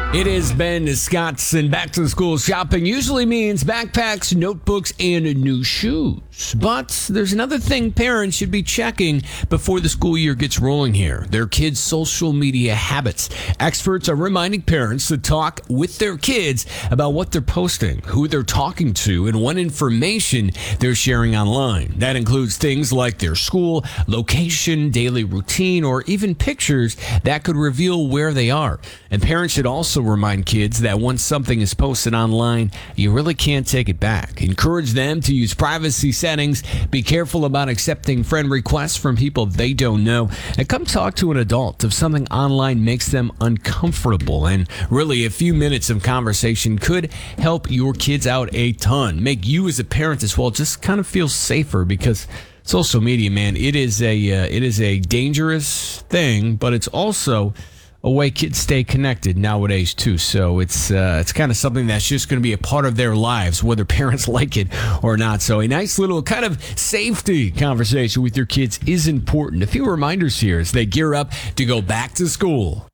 It has been Scott's, and back to the school shopping usually means backpacks, notebooks, and new shoes. But there's another thing parents should be checking before the school year gets rolling here: their kids' social media habits. Experts are reminding parents to talk with their kids about what they're posting, who they're talking to, and what information they're sharing online. That includes things like their school, location, daily routine, or even pictures that could reveal where they are. And parents should also remind kids that once something is posted online, you really can't take it back. Encourage them to use privacy settings. Be careful about accepting friend requests from people they don't know. And come talk to an adult if something online makes them uncomfortable. And really, a few minutes of conversation could help your kids out a ton. Make you as a parent as well just kind of feel safer, because social media, man, it is a dangerous thing, but it's also a way kids stay connected nowadays too. So it's kind of something that's just going to be a part of their lives, whether parents like it or not. So a nice little kind of safety conversation with your kids is important. A few reminders here as they gear up to go back to school.